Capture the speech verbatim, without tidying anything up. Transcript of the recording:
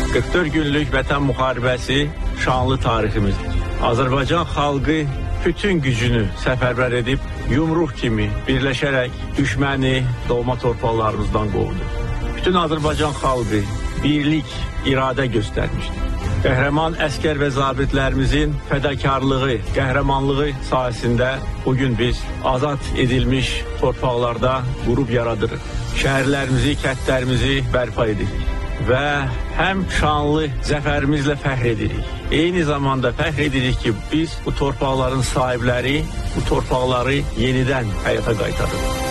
qırx dörd günlük Vətən müharibəsi şanlı tariximizdir. Azərbaycan xalqı bütün gücünü səfərbər edib, yumruq kimi birləşərək düşməni doğma torpaqlarımızdan qovdu. Bütün Azərbaycan xalqı birlik, iradə göstərmişdir. Qəhrəman əskər və zabitlərimizin fədakarlığı, qəhrəmanlığı sayəsində bugün biz azad edilmiş torpaqlarda qurub yaradırıq. Şəhərlərimizi, kəndlərimizi bərpa edirik və həm şanlı zəfərimizlə fəxr edirik. Eyni zamanda fəxr edirik ki, biz bu torpaqların sahibləri bu torpaqları yenidən həyata qaytarırıq.